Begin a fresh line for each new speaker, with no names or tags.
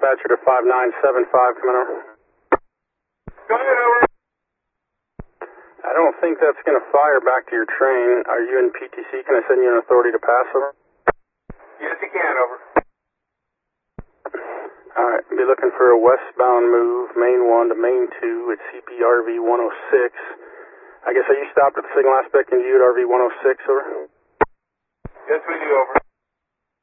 dispatcher to 5975 coming over.
Go ahead, over.
I don't think that's going to fire back to your train. Are you in PTC? Can I send you an authority to pass over?
Yes, you can, over.
Alright, be looking for a westbound move, main 1 to main 2 at CPRV 106. I guess are you stopped at the signal aspect and viewed RV 106, over?
Yes, we do, over.